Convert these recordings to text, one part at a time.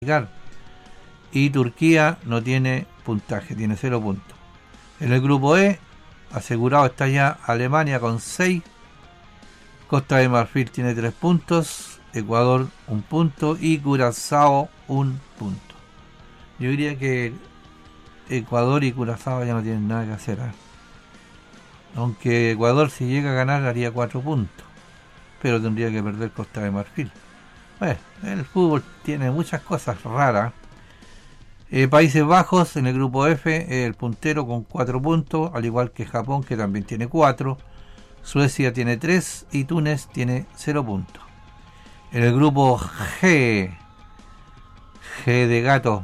y Turquía no tiene puntaje, tiene 0 puntos. En el grupo E, asegurado está ya Alemania con 6, Costa de Marfil tiene 3 puntos, Ecuador 1 punto y Curazao 1 punto. Yo diría que Ecuador y Curazao ya no tienen nada que hacer, ¿eh? Aunque Ecuador, si llega a ganar, haría 4 puntos, pero tendría que perder Costa de Marfil. Bueno, el fútbol tiene muchas cosas raras. Países Bajos en el grupo F, el puntero con 4 puntos, al igual que Japón, que también tiene 4. Suecia tiene 3 y Túnez tiene 0 puntos. En el grupo G de gato,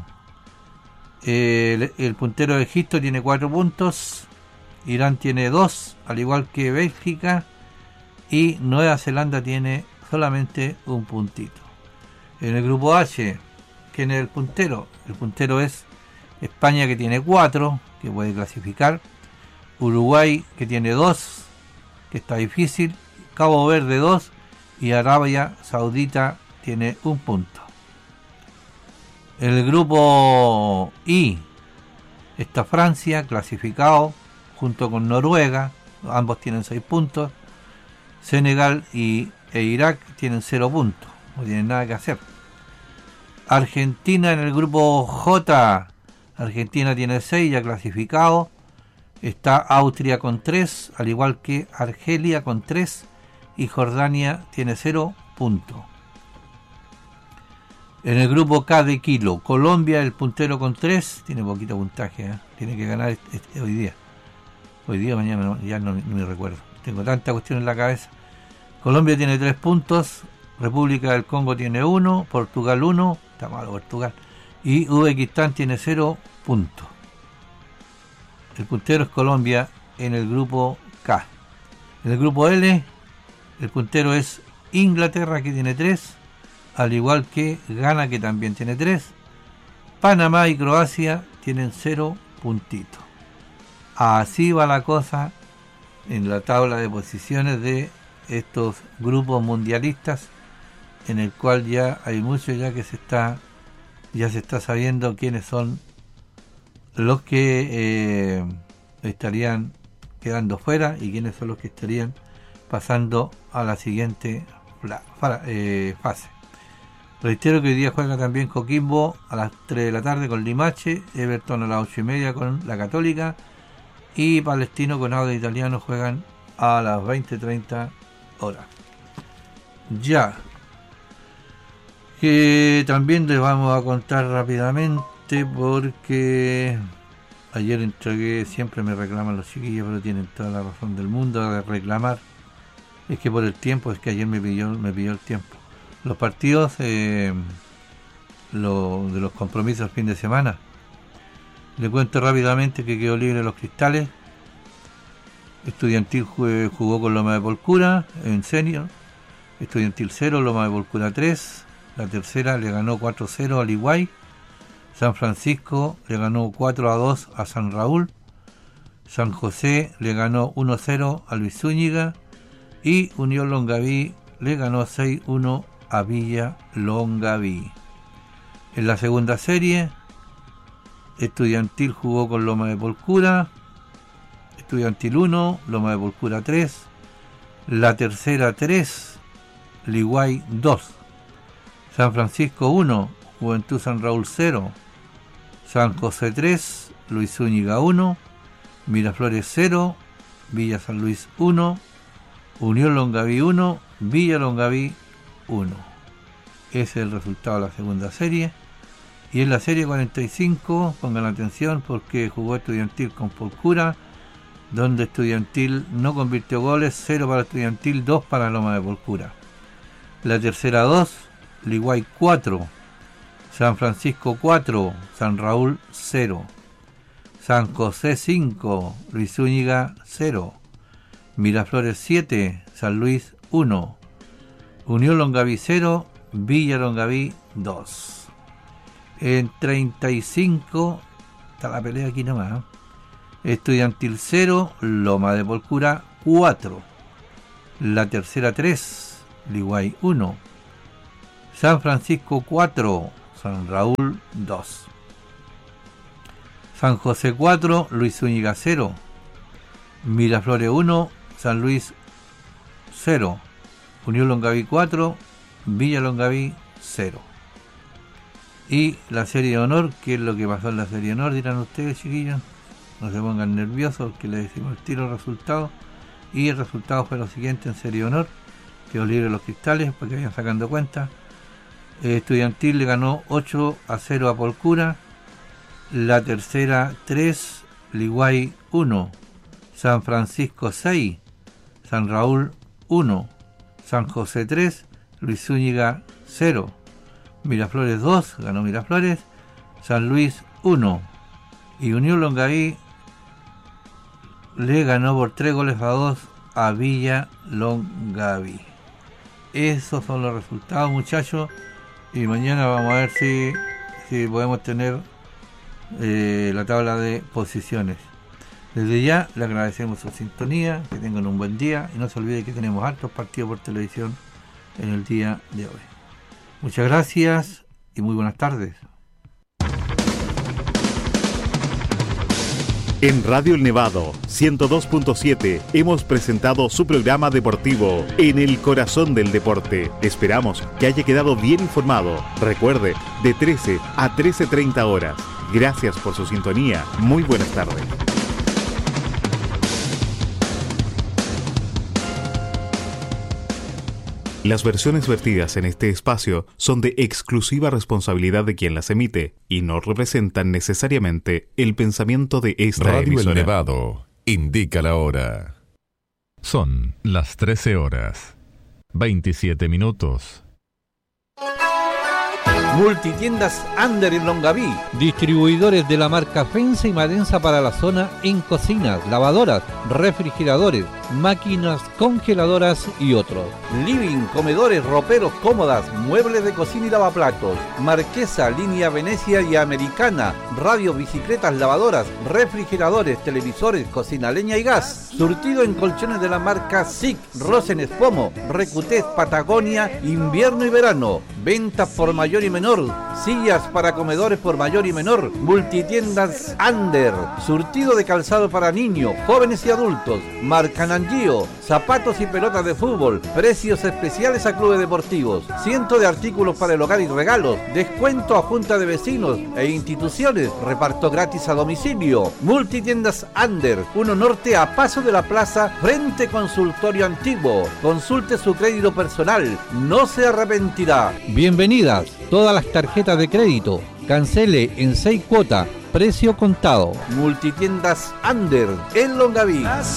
el puntero de Egipto tiene 4 puntos, Irán tiene 2, al igual que Bélgica, y Nueva Zelanda tiene solamente 1 puntito. En el grupo H, ¿quién es el puntero? El puntero es España, que tiene 4, que puede clasificar, Uruguay, que tiene 2, que está difícil, Cabo Verde 2 y Arabia Saudita tiene 1 punto. En el grupo I está Francia, clasificado junto con Noruega, ambos tienen 6 puntos. Senegal e Irak tienen 0 puntos, no tienen nada que hacer. Argentina en el grupo J, Argentina tiene 6, ya clasificado. Está Austria con 3, al igual que Argelia con 3, y Jordania tiene 0 puntos. En el grupo K de kilo, Colombia, el puntero con 3, tiene poquito puntaje, ¿eh? Tiene que ganar hoy día. Hoy día, mañana, no, ya no me recuerdo. Tengo tanta cuestión en la cabeza. Colombia tiene 3 puntos, República del Congo tiene 1, Portugal 1, está malo Portugal, y Uzbekistán tiene 0 puntos. El puntero es Colombia en el grupo K. En el grupo L, el puntero es Inglaterra, que tiene 3, al igual que Ghana, que también tiene 3. Panamá y Croacia tienen 0 puntitos. Así va la cosa en la tabla de posiciones de estos grupos mundialistas, en el cual ya hay mucho ya que ya se está sabiendo quiénes son los que estarían quedando fuera y quiénes son los que estarían pasando a la siguiente fase. Reitero que hoy día juega también Coquimbo a las 3 de la tarde con Limache, Everton a las 8:30 con la Católica, y Palestino con Audax Italiano juegan a las 20:30 horas. Ya, que también les vamos a contar rápidamente, porque ayer entregué, siempre me reclaman los chiquillos, pero tienen toda la razón del mundo de reclamar, es que por el tiempo, es que ayer me pidió el tiempo. Los partidos de los compromisos el fin de semana. Le cuento rápidamente que quedó libre los Cristales. Estudiantil jugó con Loma de Polcura en senior. Estudiantil 0, Loma de Polcura 3. La tercera le ganó 4-0 al Iguay. San Francisco le ganó 4-2 a San Raúl. San José le ganó 1-0 a Luis Zúñiga. Y Unión Longaví le ganó 6-1 a Villa Longaví. En la segunda serie, Estudiantil jugó con Loma de Polcura. Estudiantil 1, Loma de Polcura 3. La tercera 3, Liguay 2. San Francisco 1, Juventud San Raúl 0. San José 3, Luis Zúñiga 1. Miraflores 0, Villa San Luis 1. Unión Longaví 1, Villa Longaví 1. Ese es el resultado de la segunda serie. Y en la serie 45, pongan atención porque jugó Estudiantil con Polcura, donde Estudiantil no convirtió goles, 0 para Estudiantil, 2 para Loma de Polcura. La tercera 2, Liguay 4, San Francisco 4, San Raúl 0, San José 5, Luis Zúñiga 0, Miraflores 7, San Luis 1, Unión Longaví 0, Villa Longaví 2. En 35 está la pelea aquí nomás, ¿eh? Estudiantil 0, Loma de Polcura 4. La tercera 3, Liguay 1. San Francisco 4, San Raúl 2. San José 4, Luis Zúñiga 0. Miraflores 1, San Luis 0. Unión Longaví 4, Villa Longaví 0. Y la serie de honor, ¿qué es lo que pasó en la serie de honor? Dirán ustedes, chiquillos. No se pongan nerviosos, que les decimos el tiro resultado. Y el resultado fue lo siguiente en serie de honor. Quedó libre los cristales, para que vayan sacando cuenta. Estudiantil le ganó 8-0 a Polcura. La tercera 3, Liguay 1. San Francisco 6, San Raúl 1. San José 3, Luis Zúñiga 0. Miraflores 2, ganó Miraflores. San Luis 1. Y Unión Longaví le ganó por 3-2 a Villa Longaví. Esos son los resultados, muchachos. Y mañana vamos a ver si podemos tener la tabla de posiciones. Desde ya le agradecemos su sintonía, que tengan un buen día y no se olvide que tenemos hartos partidos por televisión en el día de hoy. Muchas gracias y muy buenas tardes. En Radio El Nevado 102.7 hemos presentado su programa deportivo En el Corazón del Deporte. Esperamos que haya quedado bien informado. Recuerde, de 13 a 13:30 horas. Gracias por su sintonía. Muy buenas tardes. Las versiones vertidas en este espacio son de exclusiva responsabilidad de quien las emite y no representan necesariamente el pensamiento de esta Radio emisora. El Nevado indica la hora. Son las 13 horas, 27 minutos. Multitiendas Ander en Longaví. Distribuidores de la marca Fensa y Madensa para la zona en cocinas, lavadoras, refrigeradores, máquinas congeladoras y otros. Living, comedores, roperos, cómodas, muebles de cocina y lavaplatos. Marquesa, línea Venecia y Americana. Radio, bicicletas, lavadoras, refrigeradores, televisores, cocina, leña y gas. Surtido en colchones de la marca SIC, Rosen Espomo, Recutés, Patagonia, invierno y verano. Ventas por mayor y menor. Sillas para comedores por mayor y menor. Multitiendas Ander. Surtido de calzado para niños, jóvenes y adultos. Marca Nangio. Zapatos y pelotas de fútbol. Precios especiales a clubes deportivos. Cientos de artículos para el hogar y regalos. Descuento a junta de vecinos e instituciones. Reparto gratis a domicilio. Multitiendas Ander. 1 Norte a paso de la plaza frente consultorio antiguo. Consulte su crédito personal. No se arrepentirá. Bienvenidas todas las tarjetas de crédito. Cancele en 6 cuotas. Precio contado. Multitiendas Ander en Longaví.